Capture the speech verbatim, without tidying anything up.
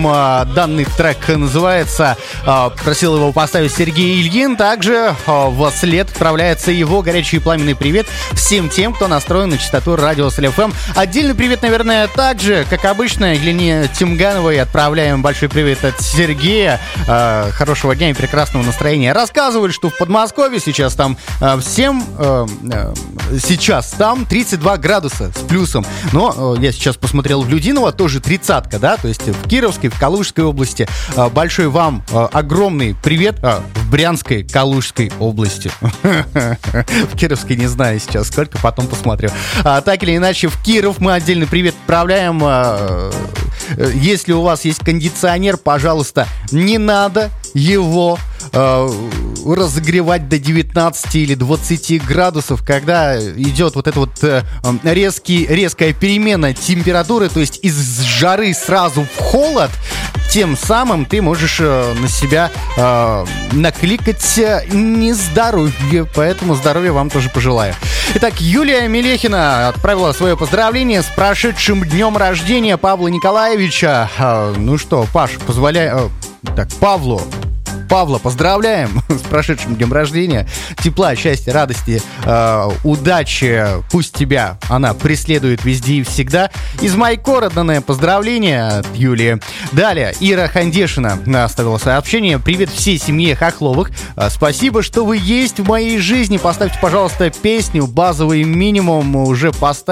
чем э, данный трек называется. Э, просил его поставить Сергей Ильин. Также э, вслед отправляется его горячий и пламенный привет всем тем, кто настроен на частоту радио СЛ-ФМ. Отдельный привет, наверное, также, как обычно, Елене Тимгановой отправляем большой привет от Сергея. Э, хорошего дня и прекрасного настроения. Рассказывали, что в Подмосковье сейчас там э, всем э, э, сейчас там тридцать два градуса с плюсом. Но э, я сейчас посмотрел в Людиново, тоже тридцатка, да, то есть в Кировской, в Калужской области. Э, большой вам э, огромный привет э, в Брянской, Калужской области. В Кировской не знаю сейчас сколько, потом посмотрю. А, так или иначе, в Киров мы отдельный привет отправляем. А, если у вас есть кондиционер, пожалуйста, не надо его а, разогревать до девятнадцати или двадцати градусов, когда идет вот эта вот а, резкий, резкая перемена температуры, то есть из жары сразу в холод. Тем самым ты можешь э, на себя э, накликать э, нездоровье. Поэтому здоровья вам тоже пожелаю. Итак, Юлия Мелехина отправила свое поздравление с прошедшим днем рождения Павла Николаевича. Э, ну что, Паш, позволяй... Э, так, Павлу... Павла поздравляем с прошедшим днем рождения. Тепла, счастья, радости, э, удачи. Пусть тебя она преследует везде и всегда. Из Майкора данное поздравление от Юлии. Далее, Ира Хандешина оставила сообщение. Привет всей семье Хохловых. Спасибо, что вы есть в моей жизни. Поставьте, пожалуйста, песню «Базовый минимум». Уже поставьте.